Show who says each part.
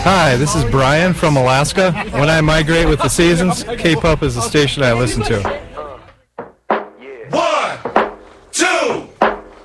Speaker 1: Hi, this is Brian from Alaska. When I migrate with the seasons, K-Pop is the station I listen to.